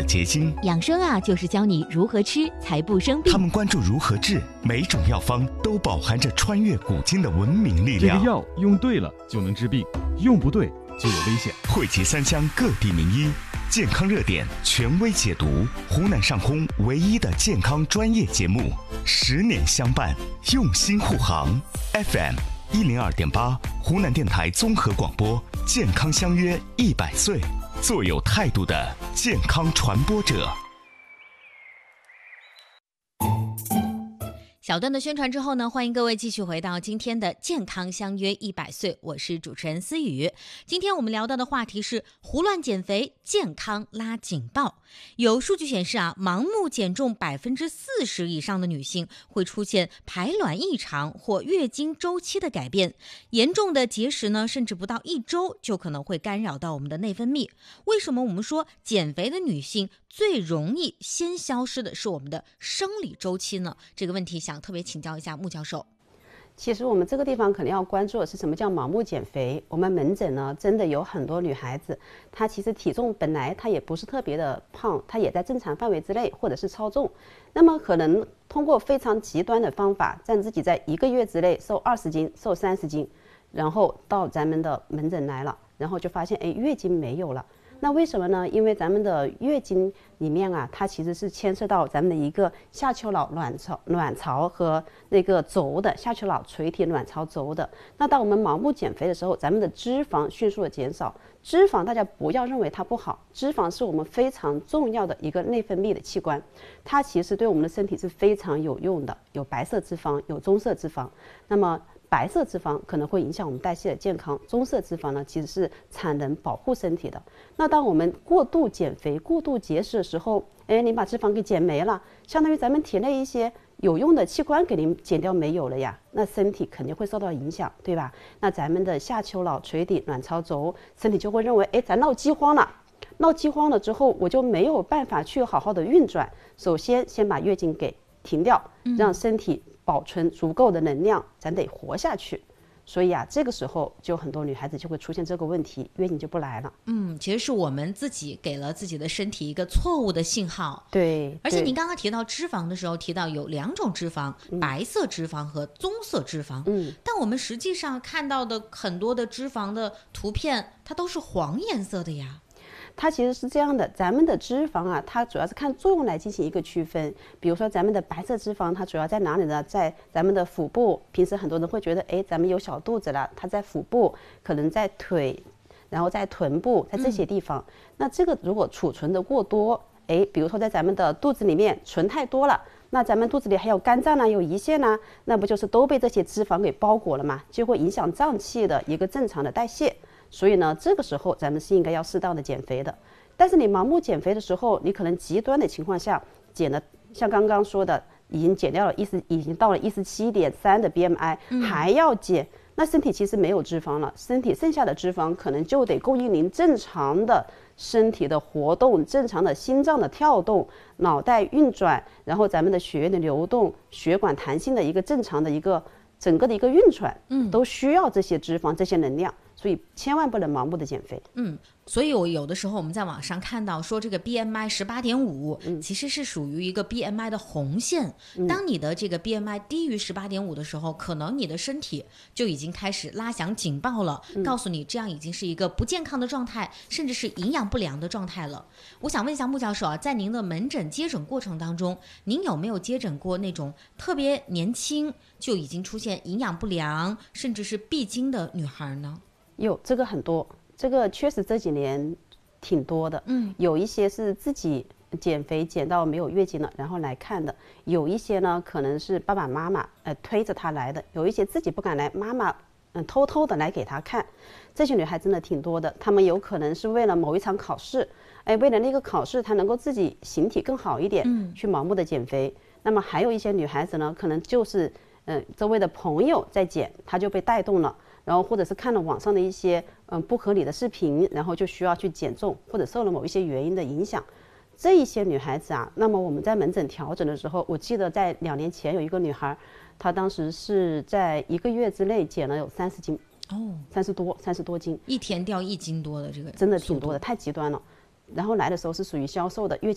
结晶。 养生啊，就是教你如何吃才不生病。 他们关注如何治，每种药方都饱含着穿越古今的文明力量。 这个药用对了就能治病，用不对就有危险。 汇集三湘各地名医，健康热点权威解读，湖南上空唯一的健康专业节目，10年相伴，用心护航。FM102.8，湖南电台综合广播，健康相约100岁，做有态度的健康传播者。 小段的宣传之后呢，欢迎各位继续回到今天的健康相约100岁，我是主持人思雨。今天我们聊到的话题是胡乱减肥，健康拉警报。有数据显示啊，盲目减重40%以上的女性会出现排卵异常或月经周期的改变，严重的节食呢，甚至不到1周就可能会干扰到我们的内分泌。为什么我们说减肥的女性最容易先消失的是我们的生理周期呢？这个问题想特别请教一下穆教授。 其实我们这个地方可能要关注的是什么叫盲目减肥。我们门诊呢，真的有很多女孩子，她其实体重本来她也不是特别的胖，她也在正常范围之内，或者是超重。那么可能通过非常极端的方法，让自己在1个月之内瘦20斤、瘦30斤，然后到咱们的门诊来了，然后就发现月经没有了。那为什么呢？因为咱们的月经里面啊，它其实是牵涉到咱们的一个下丘脑卵巢和那个轴的下丘脑垂体卵巢轴的。那当我们盲目减肥的时候，咱们的脂肪迅速的减少。脂肪大家不要认为它不好，脂肪是我们非常重要的一个内分泌的器官，它其实对我们的身体是非常有用的。有白色脂肪，有棕色脂肪。那么白色脂肪可能会影响我们代谢的健康，棕色脂肪呢其实是产能保护身体的。那当我们过度减肥、过度节食的时候，你把脂肪给减没了，相当于咱们体内一些有用的器官给您减掉没有了呀，那身体肯定会受到影响，对吧？那咱们的下丘脑垂体卵巢轴，身体就会认为，咱闹饥荒了。闹饥荒了之后，我就没有办法去好好的运转。首先把月经给停掉，让身体保存足够的能量，咱得活下去。所以啊，这个时候就很多女孩子就会出现这个问题，月经就不来了。 其实是我们自己给了自己的身体一个错误的信号。 对， 而且您刚刚提到脂肪的时候，提到有2种脂肪，白色脂肪和棕色脂肪。但我们实际上看到的很多的脂肪的图片，它都是黄颜色的呀。 它其实是这样的，咱们的脂肪啊，它主要是看作用来进行一个区分。比如说咱们的白色脂肪，它主要在哪里呢？在咱们的腹部。平时很多人会觉得，咱们有小肚子了，它在腹部，可能在腿，然后在臀部，在这些地方。那这个如果储存的过多，比如说在咱们的肚子里面存太多了，那咱们肚子里还有肝脏啦，有胰腺啦，那不就是都被这些脂肪给包裹了吗？就会影响脏器的一个正常的代谢。所以呢，这个时候咱们是应该要适当的减肥的。但是你盲目减肥的时候，你可能极端的情况下减了，像刚刚说的，已经减掉了已经到了17.3的 BMI，还要减，那身体其实没有脂肪了，身体剩下的脂肪可能就得供应您正常的身体的活动，正常的心脏的跳动，脑袋运转，然后咱们的血液的流动，血管弹性的一个正常的一个整个的一个运转，都需要这些脂肪，这些能量。所以千万不能盲目的减肥。 所以我有的时候我们在网上看到说这个 BMI 18.5，其实是属于一个 BMI 的红线。当你的这个 BMI 低于18.5的时候，可能你的身体就已经开始拉响警报了，告诉你这样已经是一个不健康的状态，甚至是营养不良的状态了。我想问一下穆教授啊，在您的门诊接诊过程当中，您有没有接诊过那种特别年轻就已经出现营养不良，甚至是闭经的女孩呢？ 有，这个很多，这个确实这几年挺多的。有一些是自己减肥减到没有月经了，然后来看的；有一些呢，可能是爸爸妈妈推着他来的；有一些自己不敢来，妈妈偷偷的来给他看。这些女孩真的挺多的，她们有可能是为了某一场考试，为了那个考试，她能够自己形体更好一点，去盲目的减肥。那么还有一些女孩子呢，可能就是周围的朋友在减，她就被带动了。然后或者是看了网上的一些不合理的视频，然后就需要去减重，或者受了某一些原因的影响。这一些女孩子啊，那么我们在门诊调整的时候，我记得在2年前有一个女孩，她当时是在1个月之内减了有30斤，30多斤， 一天掉1斤多的这个， 真的挺多的，太极端了。然后来的时候是属于消瘦的，月